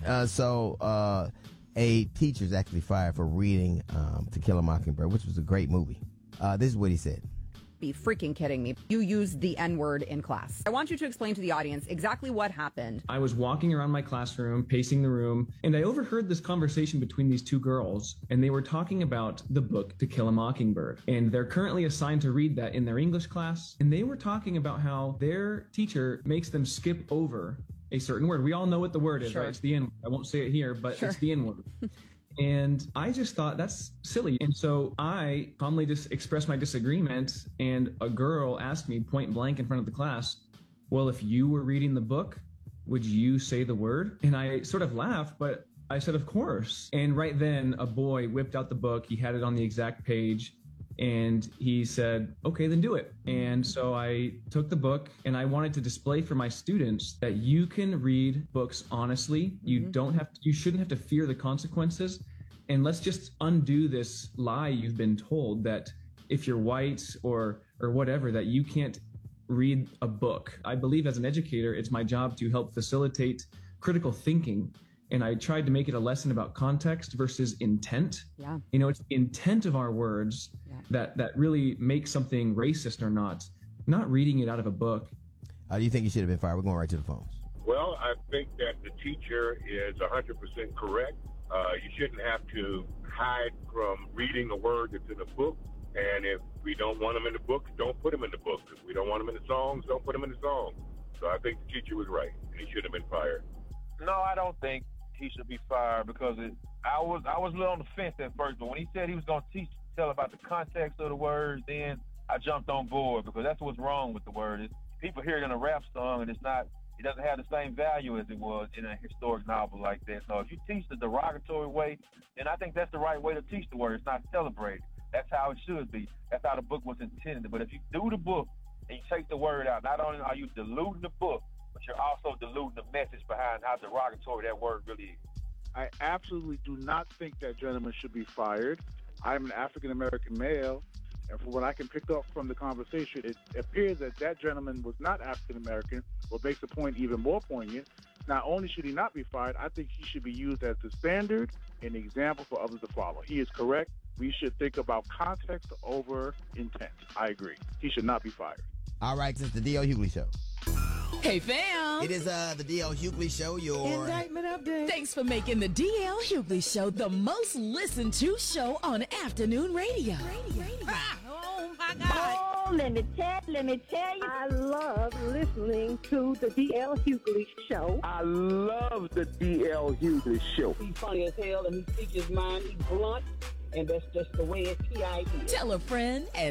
A teacher's actually fired for reading To Kill a Mockingbird, which was a great movie. This is what he said. Be freaking kidding me. You used the N-word in class. I want you to explain to the audience exactly what happened. I was walking around my classroom, pacing the room, and I overheard this conversation between these two girls, and they were talking about the book To Kill a Mockingbird. And they're currently assigned to read that in their English class, and they were talking about how their teacher makes them skip over a certain word. We all know what the word is, Sure. right? It's the N-word. I won't say it here, but Sure. It's the N-word. And I just thought that's silly. And so I calmly just expressed my disagreement, and a girl asked me point blank in front of the class, well, if you were reading the book, would you say the word? And I sort of laughed, but I said, of course. And right then a boy whipped out the book. He had it on the exact page. And he said, okay, then do it. And so I took the book, and I wanted to display for my students that you can read books honestly. You shouldn't have to fear the consequences. And let's just undo this lie you've been told that if you're white or whatever, that you can't read a book. I believe as an educator, it's my job to help facilitate critical thinking. And I tried to make it a lesson about context versus intent. Yeah. You know, it's the intent of our words that really makes something racist or not reading it out of a book. Do you think he should have been fired? We're going right to the phones. Well, I think that the teacher is 100% correct. You shouldn't have to hide from reading a word that's in a book. And if we don't want them in the books, don't put them in the books. If we don't want them in the songs, don't put them in the songs. So I think the teacher was right, and he should have been fired. No, I don't think he should be fired because I was a little on the fence at first, but when he said he was going to tell about the context of the words, then I jumped on board because that's what's wrong with the word. People hear it in a rap song, and it doesn't have the same value as it was in a historic novel like that. So if you teach the derogatory way, then I think that's the right way to teach the word. It's not celebrated. That's how it should be. That's how the book was intended. But if you do the book and you take the word out, not only are you diluting the book, but you're also diluting the message behind how derogatory that word really is. I absolutely do not think that gentleman should be fired. I'm an African-American male, and from what I can pick up from the conversation, it appears that that gentleman was not African-American, what makes the point even more poignant. Not only should he not be fired, I think he should be used as the standard and example for others to follow. He is correct. We should think about context over intent. I agree. He should not be fired. All right, it's the D.L. Hughley Show. Hey, fam. It is the D.L. Hughley Show. Your Indictment update. Thanks for making the D.L. Hughley Show the most listened to show on afternoon radio. Oh, my God. Oh, let me tell you, I love listening to the D.L. Hughley Show. I love the D.L. Hughley Show. He's funny as hell, and he speaks his mind. He's blunt, and that's just the way it's P.I.D. Tell a friend and